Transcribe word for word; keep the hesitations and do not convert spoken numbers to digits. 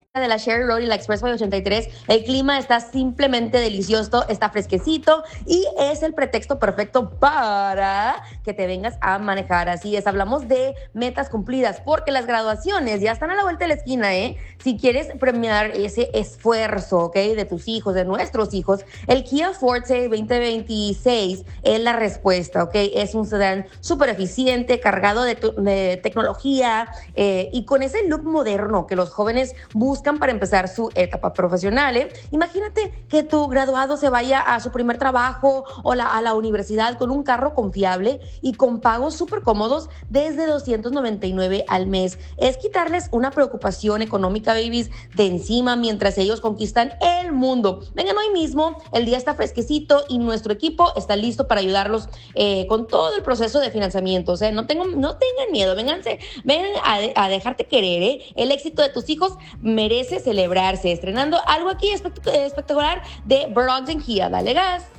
de la Cherry Road y la Expressway ochenta y tres, el clima está simplemente delicioso, está fresquecito y es el pretexto perfecto para que te vengas a manejar. Así es, hablamos de metas cumplidas porque las graduaciones ya están a la vuelta de la esquina, ¿eh? Si quieres premiar ese esfuerzo, ¿ok? De tus hijos, de nuestros hijos, el Kia Forte veinte veintiséis es la respuesta, ¿ok? Es un sedán súper eficiente, cargado de, de tecnología eh, y con ese look moderno que los jóvenes buscan para empezar su etapa profesional, ¿eh? Imagínate que tu graduado se vaya a su primer trabajo o la, a la universidad con un carro confiable y con pagos súper cómodos desde doscientos noventa y nueve al mes. Es quitarles una preocupación económica, babies, de encima mientras ellos conquistan el mundo. Vengan hoy mismo, el día está fresquecito y nuestro equipo está listo para ayudarlos eh, con todo el proceso de financiamiento. O sea, no, tengo, no tengan miedo, vénganse, vengan a, a dejarte querer, ¿eh? El éxito de tus hijos merece celebrarse, estrenando algo aquí espectacular de Bronx en Kia. Dale gas.